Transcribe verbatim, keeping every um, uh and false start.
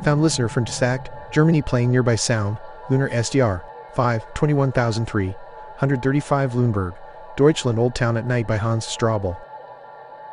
Found listener from Tsact, Germany playing nearby sound, Lunar S D R, five, twenty-one thousand three hundred thirty-five Lüneburg, Deutschland Old Town at Night by Hans Strobel.